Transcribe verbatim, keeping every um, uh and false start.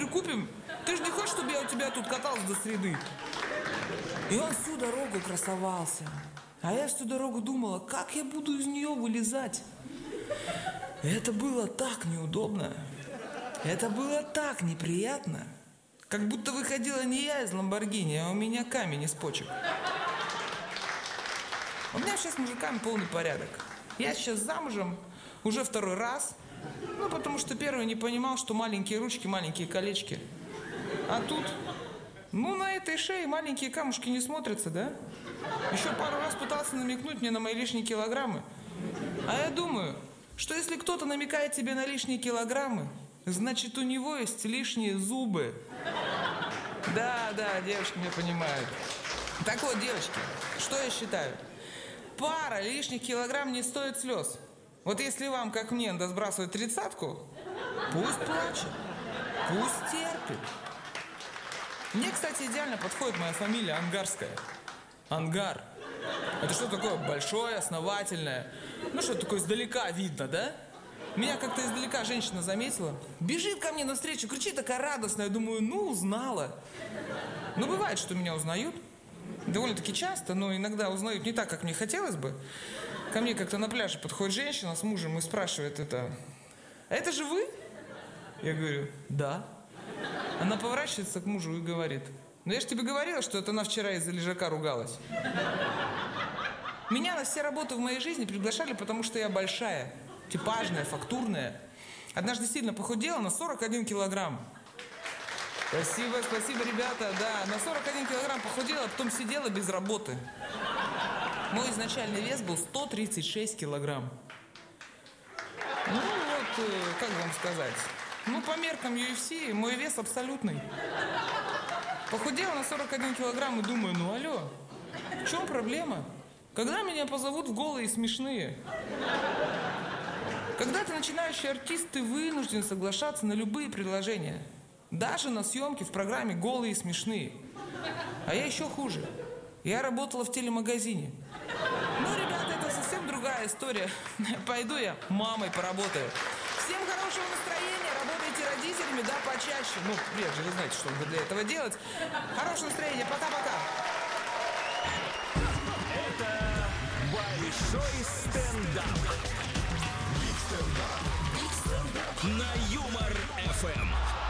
купим? Ты же не хочешь, чтобы я у тебя тут катался до среды? И он всю дорогу красовался. А я всю дорогу думала, как я буду из нее вылезать. И это было так неудобно. Это было так неприятно. Как будто выходила не я из Ламборгини, а у меня камень из почек. У меня сейчас с мужиками полный порядок. Я сейчас замужем уже второй раз. Ну, потому что первый не понимал, что маленькие ручки, маленькие колечки. А тут, ну, на этой шее маленькие камушки не смотрятся, да? Еще пару раз пытался намекнуть мне на мои лишние килограммы. А я думаю, что если кто-то намекает тебе на лишние килограммы, значит, у него есть лишние зубы. Да, да, девушки меня понимают. Так вот, девочки, что я считаю? Пара лишних килограмм не стоит слез. Вот если вам, как мне, надо сбрасывать тридцатку, пусть плачет, пусть терпит. Мне, кстати, идеально подходит моя фамилия Ангарская. Ангар. Это что такое большое, основательное? Ну что такое издалека видно, да? Меня как-то издалека женщина заметила. Бежит ко мне навстречу, кричит такая радостная. Я думаю, ну, узнала. Ну, бывает, что меня узнают. Довольно-таки часто, но иногда узнают не так, как мне хотелось бы. Ко мне как-то на пляже подходит женщина с мужем и спрашивает это. Это же вы? Я говорю, да. Она поворачивается к мужу и говорит. Ну, я же тебе говорила, что это она вчера из-за лежака ругалась. Меня на все работы в моей жизни приглашали, потому что я большая, типажная, фактурная. Однажды сильно похудела на сорок один килограмм. Спасибо, спасибо, ребята. Да, на сорок один килограмм похудела, потом сидела без работы. Мой изначальный вес был сто тридцать шесть килограмм. Ну вот, как вам сказать. Ну, по меркам ю эф си мой вес абсолютный. Похудела на сорок один килограмм и думаю, ну алло, в чем проблема? Когда меня позовут в голые и смешные? Когда ты начинающий артист, ты вынужден соглашаться на любые предложения. Даже на съемки в программе «Голые и смешные». А я еще хуже. Я работала в телемагазине. Ну, ребята, это совсем другая история. Пойду я мамой поработаю. Всем хорошего настроения, работайте родителями, да, почаще. Ну, прежде вы знаете, что надо для этого делать. Хорошего настроения, пока-пока. Это большой стендап. На Юмор эф эм.